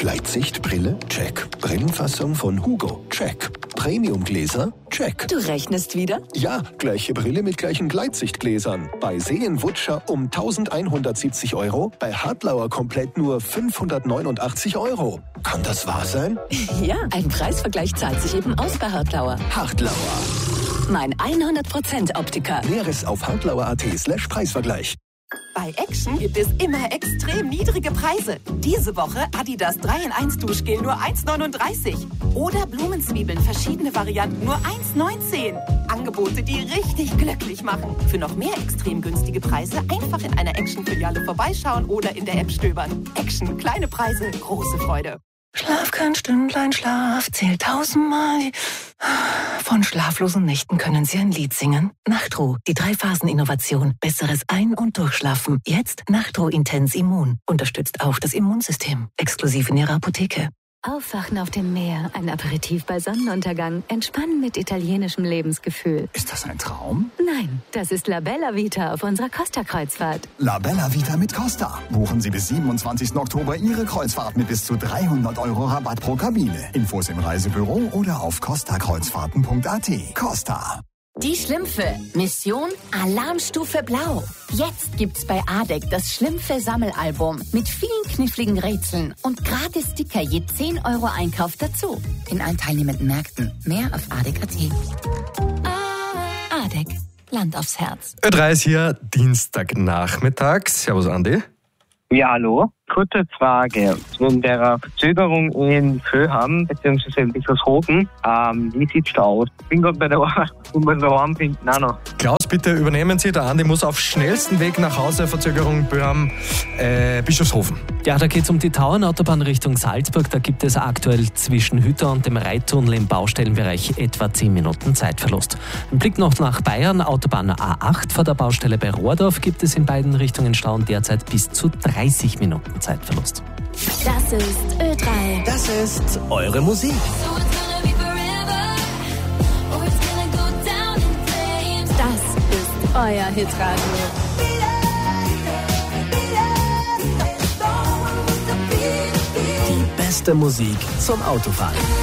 Gleitsichtbrille? Check. Brillenfassung von Hugo? Check. Premiumgläser? Check. Du rechnest wieder? Ja, gleiche Brille mit gleichen Gleitsichtgläsern. Bei Seen-Wutscher um 1.170 €, bei Hartlauer komplett nur 589 €. Kann das wahr sein? Ja, ein Preisvergleich zahlt sich eben aus bei Hartlauer. Hartlauer. Mein 100% Optiker. Näheres auf hartlauer.at/Preisvergleich. Bei Action gibt es immer extrem niedrige Preise. Diese Woche Adidas 3-in-1 Duschgel nur 1,39. Oder Blumenzwiebeln, verschiedene Varianten nur 1,19. Angebote, die richtig glücklich machen. Für noch mehr extrem günstige Preise einfach in einer Action-Filiale vorbeischauen oder in der App stöbern. Action, kleine Preise, große Freude. Schlaf kein Stündlein Schlaf, zählt 1000-mal. Von schlaflosen Nächten können Sie ein Lied singen. Nachtruh, die 3-Phasen-Innovation. Besseres Ein- und Durchschlafen. Jetzt Nachtruh Intens Immun. Unterstützt auch das Immunsystem. Exklusiv in Ihrer Apotheke. Aufwachen auf dem Meer, ein Aperitif bei Sonnenuntergang, entspannen mit italienischem Lebensgefühl. Ist das ein Traum? Nein, das ist La Bella Vita auf unserer Costa-Kreuzfahrt. La Bella Vita mit Costa. Buchen Sie bis 27. Oktober Ihre Kreuzfahrt mit bis zu 300 € Rabatt pro Kabine. Infos im Reisebüro oder auf costakreuzfahrten.at. Costa. Die Schlümpfe. Mission Alarmstufe Blau. Jetzt gibt's bei ADEC das Schlümpfe-Sammelalbum mit vielen kniffligen Rätseln und gratis Sticker je 10 € Einkauf dazu. In allen teilnehmenden Märkten. Mehr auf ADEC.at. ADEC. Land aufs Herz. Ö3 ist hier, Dienstagnachmittag. Servus, Andi. Ja, hallo. Kurze Frage. Wegen der Verzögerung in Föham bzw. in Bischofshofen, wie sieht's da aus? Ich bin gerade bei der Arbeit und muss daheim finden auch noch. Klaus, bitte übernehmen Sie. Der Andi muss auf schnellsten Weg nach Hause. Verzögerung Böham, Bischofshofen. Ja, da geht es um die Tauernautobahn Richtung Salzburg. Da gibt es aktuell zwischen Hütter und dem Reittunnel im Baustellenbereich etwa 10 Minuten Zeitverlust. Ein Blick noch nach Bayern. Autobahn A8 vor der Baustelle bei Rohrdorf gibt es in beiden Richtungen Stau und derzeit bis zu 30 Minuten Zeitverlust. Das ist Ö3. Das ist eure Musik. Das ist euer Hitradio. Die beste Musik zum Autofahren.